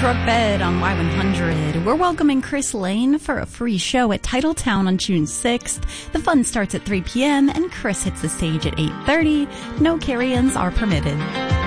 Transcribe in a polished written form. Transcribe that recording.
Truck Bed on Y100. We're welcoming Chris Lane for a free show at Titletown on June 6th. The fun starts at 3 p.m. and Chris hits the stage at 8:30. No carry-ins are permitted.